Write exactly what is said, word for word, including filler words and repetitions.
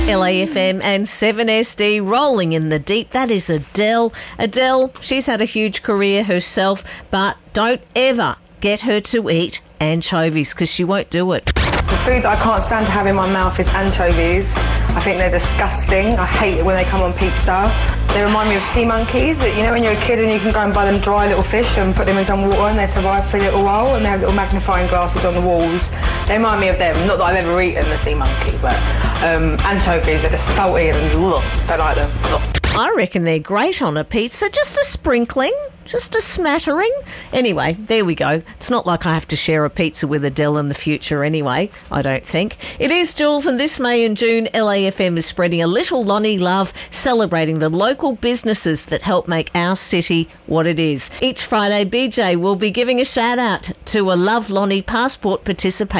L A F M and seven S D rolling in the deep. That is Adele. Adele, she's had a huge career herself, but don't ever get her to eat anchovies because she won't do it. The food that I can't stand to have in my mouth is anchovies. I think they're disgusting. I hate it when they come on pizza. They remind me of sea monkeys. You know when you're a kid and you can go and buy them dry little fish and put them in some water and they survive for a little while and they have little magnifying glasses on the walls. They remind me of them. Not that I've ever eaten a sea monkey, but um, anchovies are just salty and ugh, don't like them. Ugh. I reckon they're great on a pizza. Just a sprinkling. Just a smattering. Anyway, there we go. It's not like I have to share a pizza with Adele in the future anyway, I don't think. It is Jules, and this May and June, L A F M is spreading a little Lonnie love, celebrating the local businesses that help make our city what it is. Each Friday, B J will be giving a shout out to a Love Lonnie Passport participator.